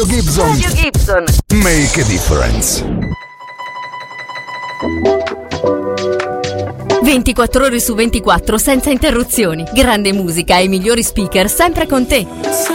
Gibson. Make a difference. 24 ore su 24 senza interruzioni. Grande musica e i migliori speaker sempre con te.